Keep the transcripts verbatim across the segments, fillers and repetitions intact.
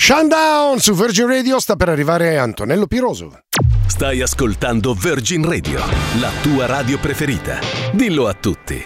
Shutdown su Virgin Radio, sta per arrivare Antonello Piroso. Stai ascoltando Virgin Radio, la tua radio preferita. Dillo a tutti.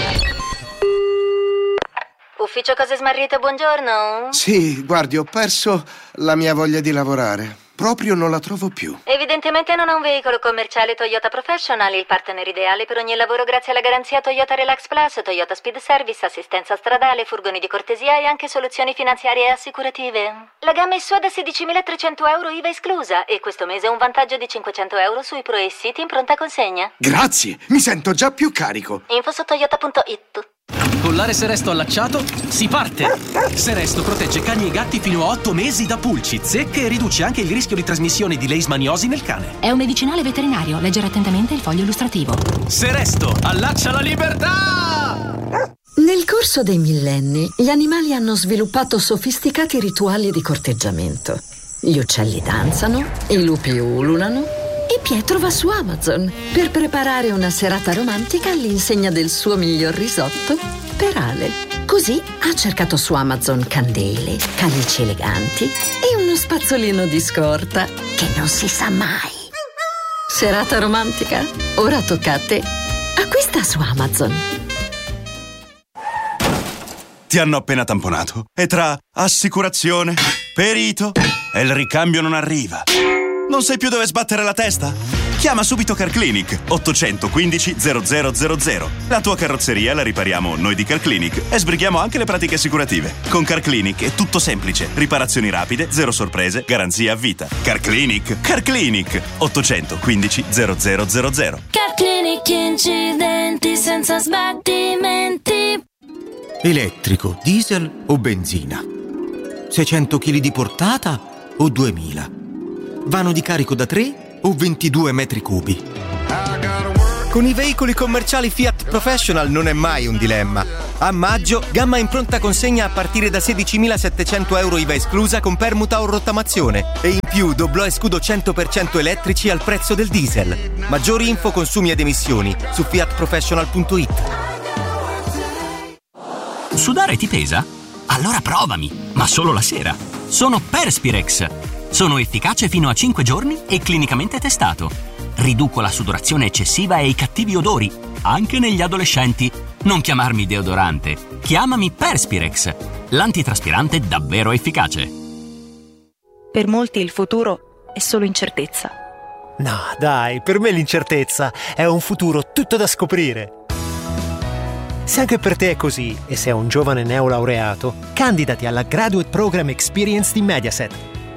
Ufficio Cose Smarrite, buongiorno. Sì, guardi, ho perso la mia voglia di lavorare. Proprio non la trovo più. Evidentemente non ha un veicolo commerciale Toyota Professional, il partner ideale per ogni lavoro grazie alla garanzia Toyota Relax Plus, Toyota Speed Service, assistenza stradale, furgoni di cortesia e anche soluzioni finanziarie e assicurative. La gamma è sua da sedicimilatrecento euro I V A esclusa e questo mese ha un vantaggio di cinquecento euro sui Pro e City in pronta consegna. Grazie, mi sento già più carico. Info su toyota punto it. Collare Seresto allacciato, si parte! Seresto protegge cani e gatti fino a otto mesi da pulci, zecche e riduce anche il rischio di trasmissione di leishmaniosi nel cane. È un medicinale veterinario, leggere attentamente il foglio illustrativo. Seresto, allaccia la libertà! Nel corso dei millenni, gli animali hanno sviluppato sofisticati rituali di corteggiamento. Gli uccelli danzano, i lupi ululano e Pietro va su Amazon per preparare una serata romantica all'insegna del suo miglior risotto per Ale. Così ha cercato su Amazon candele, calici eleganti e uno spazzolino di scorta che non si sa mai. Serata romantica? Ora tocca a te. Acquista su Amazon. Ti hanno appena tamponato e tra assicurazione, perito e il ricambio non arriva. Non sai più dove sbattere la testa? Chiama subito CarClinic ottocentoquindici zero zero zero zero. La tua carrozzeria la ripariamo noi di CarClinic e sbrighiamo anche le pratiche assicurative. Con CarClinic è tutto semplice. Riparazioni rapide, zero sorprese, garanzia a vita. CarClinic, CarClinic ottocentoquindici zero zero zero zero. CarClinic, incidenti senza sbattimenti. Elettrico, diesel o benzina? seicento chili di portata o duemila? Vano di carico da tre o ventidue metri cubi? Con i veicoli commerciali Fiat Professional non è mai un dilemma. A maggio, gamma in pronta consegna a partire da sedicimilasettecento euro I V A esclusa con permuta o rottamazione. E in più doblò e scudo cento per cento elettrici al prezzo del diesel. Maggiori info, consumi ed emissioni su fiat professional punto it. Sudare ti pesa? Allora provami, ma solo la sera. Sono Perspirex. Sono efficace fino a cinque giorni e clinicamente testato. Riduco la sudorazione eccessiva e i cattivi odori, anche negli adolescenti. Non chiamarmi deodorante, chiamami Perspirex, l'antitraspirante davvero efficace. Per molti il futuro è solo incertezza. No, dai, per me l'incertezza è un futuro tutto da scoprire. Se anche per te è così e sei un giovane neolaureato, candidati alla Graduate Program Experience di Mediaset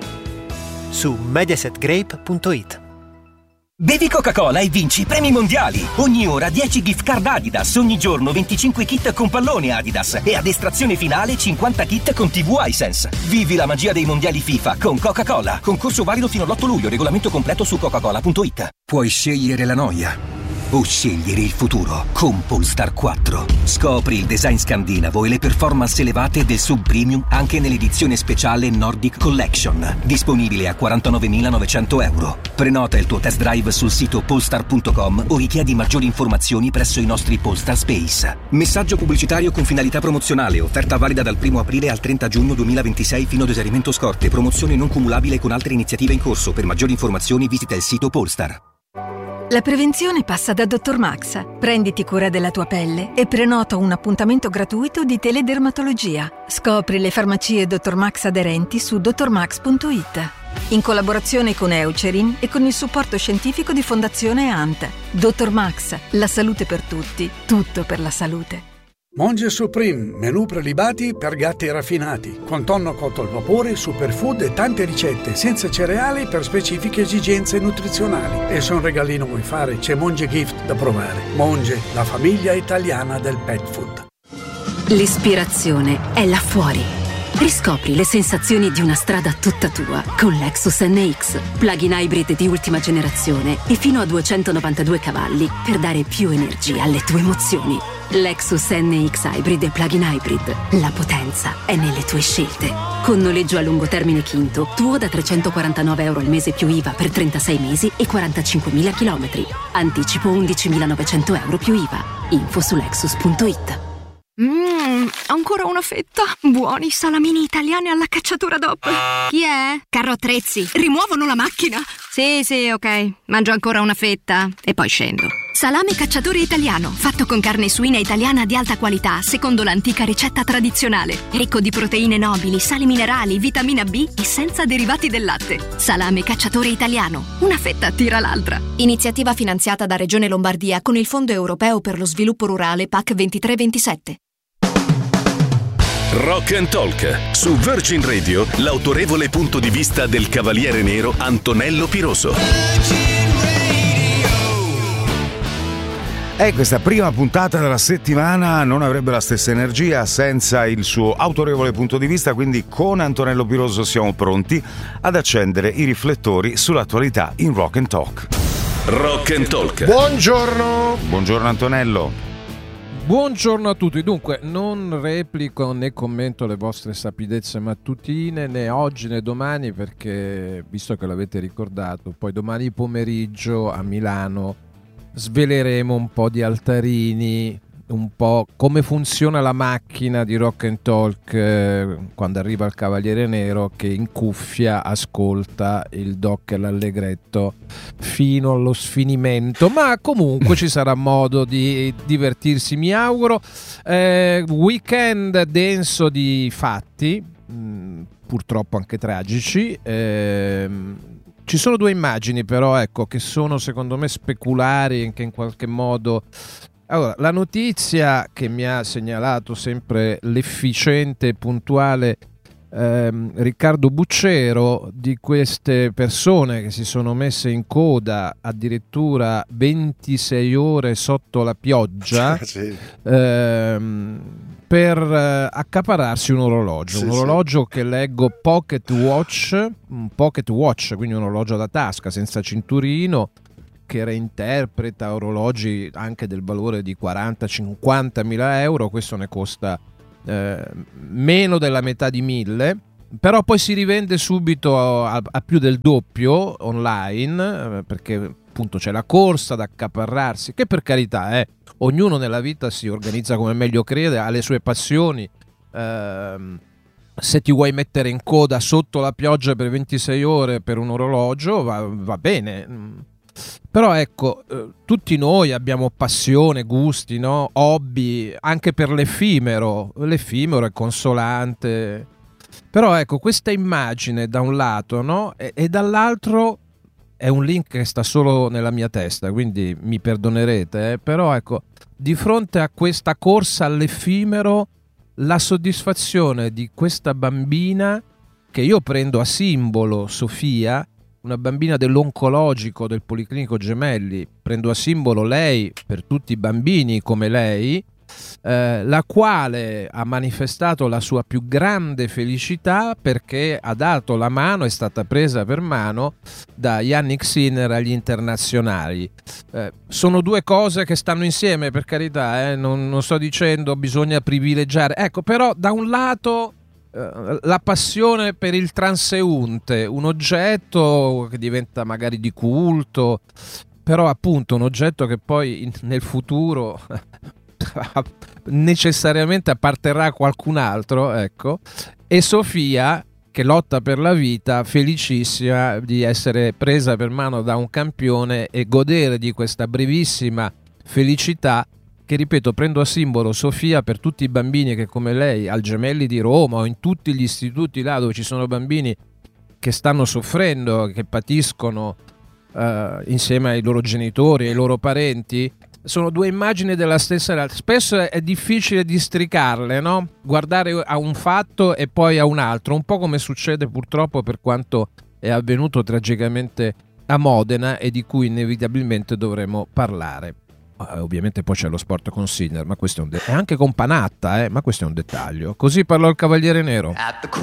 su mediaset grape punto it. Bevi Coca-Cola e vinci premi mondiali. Ogni ora dieci gift card Adidas, ogni giorno venticinque kit con pallone Adidas e ad estrazione finale cinquanta kit con tivù iSense. Vivi la magia dei mondiali FIFA con Coca-Cola. Concorso valido fino all'otto luglio, regolamento completo su coca cola punto it. Puoi scegliere la noia o scegliere il futuro con Polestar quattro. Scopri il design scandinavo e le performance elevate del sub premium anche nell'edizione speciale Nordic Collection, disponibile a quarantanovemilanovecento euro. Prenota il tuo test drive sul sito polestar punto com o richiedi maggiori informazioni presso i nostri Polestar Space. Messaggio pubblicitario con finalità promozionale, offerta valida dal primo aprile al trenta giugno duemilaventisei fino ad esaurimento scorte, promozione non cumulabile con altre iniziative in corso. Per maggiori informazioni visita il sito Polestar. La prevenzione passa da dottor Max. Prenditi cura della tua pelle e prenota un appuntamento gratuito di teledermatologia. Scopri le farmacie dottor Max aderenti su dottor max punto it. In collaborazione con Eucerin e con il supporto scientifico di Fondazione A N T. dottor Max, la salute per tutti, tutto per la salute. Monge Supreme, menù prelibati per gatti raffinati, con tonno cotto al vapore, superfood e tante ricette senza cereali per specifiche esigenze nutrizionali. E se un regalino vuoi fare, c'è Monge Gift da provare. Monge, la famiglia italiana del pet food. L'ispirazione è là fuori. Riscopri le sensazioni di una strada tutta tua con Lexus N X, plug-in hybrid di ultima generazione e fino a duecentonovantadue cavalli per dare più energia alle tue emozioni. Lexus N X Hybrid e plug-in hybrid. La potenza è nelle tue scelte. Con noleggio a lungo termine Quinto, tuo da trecentoquarantanove euro al mese più I V A per trentasei mesi e quarantacinquemila chilometri. Anticipo undicimilanovecento euro più I V A. Info su lexus punto it. Mmm, ancora una fetta. Buoni salamini italiani alla cacciatura D O P. Chi è? Carro Attrezzi. Rimuovono la macchina? Sì, sì, ok. Mangio ancora una fetta e poi scendo. Salame cacciatore italiano, fatto con carne suina italiana di alta qualità, secondo l'antica ricetta tradizionale. Ricco di proteine nobili, sali minerali, vitamina B e senza derivati del latte. Salame cacciatore italiano. Una fetta tira l'altra. Iniziativa finanziata da Regione Lombardia con il Fondo Europeo per lo Sviluppo Rurale P A C ventitré ventisette. Rock and Talk. Su Virgin Radio, l'autorevole punto di vista del Cavaliere Nero Antonello Piroso. E questa prima puntata della settimana non avrebbe la stessa energia senza il suo autorevole punto di vista, quindi con Antonello Piroso siamo pronti ad accendere i riflettori sull'attualità in Rock and Talk. Rock and Talk. Buongiorno. Buongiorno Antonello. Buongiorno a tutti. Dunque, non replico né commento le vostre sapidezze mattutine né oggi né domani, perché visto che l'avete ricordato, poi domani pomeriggio a Milano sveleremo un po' di altarini, un po' come funziona la macchina di Rock and Talk eh, quando arriva il Cavaliere Nero, che in cuffia ascolta il Doc e l'Allegretto fino allo sfinimento, ma comunque ci sarà modo di divertirsi, mi auguro. Eh, weekend denso di fatti, mh, purtroppo anche tragici. eh, Ci sono due immagini però, ecco, che sono secondo me speculari e che in qualche modo... Allora, la notizia che mi ha segnalato sempre l'efficiente e puntuale ehm, Riccardo Buccero, di queste persone che si sono messe in coda addirittura ventisei ore sotto la pioggia sì. ehm, per eh, accaparrarsi un orologio, sì, un orologio sì. che leggo Pocket Watch, un Pocket Watch, quindi un orologio da tasca senza cinturino, che reinterpreta orologi anche del valore di quaranta cinquanta mila euro. Questo ne costa eh, meno della metà di mille, però poi si rivende subito a, a più del doppio online, eh, perché appunto c'è la corsa ad accaparrarsi, che per carità eh, ognuno nella vita si organizza come meglio crede, ha le sue passioni. ehm, Se ti vuoi mettere in coda sotto la pioggia per ventisei ore per un orologio va, va bene. Però ecco, eh, tutti noi abbiamo passione, gusti, no? Hobby, anche per l'effimero. L'effimero è consolante. Però ecco, questa immagine da un lato, no? E, e dall'altro è un link che sta solo nella mia testa, quindi mi perdonerete. Eh? Però ecco, di fronte a questa corsa all'effimero, la soddisfazione di questa bambina, che io prendo a simbolo Sofia, una bambina dell'oncologico del Policlinico Gemelli, prendo a simbolo lei per tutti i bambini come lei, eh, la quale ha manifestato la sua più grande felicità perché ha dato la mano, è stata presa per mano da Yannick Sinner agli internazionali. Eh, sono due cose che stanno insieme, per carità, eh, non, non sto dicendo bisogna privilegiare, ecco, però da un lato la passione per il transeunte, un oggetto che diventa magari di culto, però appunto un oggetto che poi nel futuro necessariamente apparterrà a qualcun altro, ecco. E Sofia che lotta per la vita, felicissima di essere presa per mano da un campione e godere di questa brevissima felicità, che ripeto prendo a simbolo Sofia per tutti i bambini che come lei al Gemelli di Roma o in tutti gli istituti là dove ci sono bambini che stanno soffrendo, che patiscono uh, insieme ai loro genitori, ai loro parenti. Sono due immagini della stessa realtà. Spesso è difficile districarle, no? Guardare a un fatto e poi a un altro, un po' come succede purtroppo per quanto è avvenuto tragicamente a Modena e di cui inevitabilmente dovremo parlare. Uh, ovviamente poi c'è lo sport con Sinner, ma questo è un de- e anche con Panatta, eh, ma questo è un dettaglio. Così parlò il Cavaliere Nero.